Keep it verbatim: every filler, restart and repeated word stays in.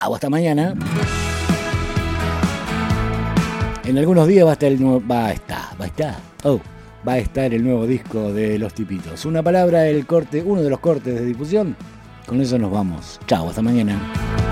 Chau, hasta mañana. En algunos días va a estar el nuevo. Va a estar, va a estar. Oh, va a estar el nuevo disco de Los Tipitos. Una palabra, el corte, uno de los cortes de difusión. Con eso nos vamos. Chau, hasta mañana.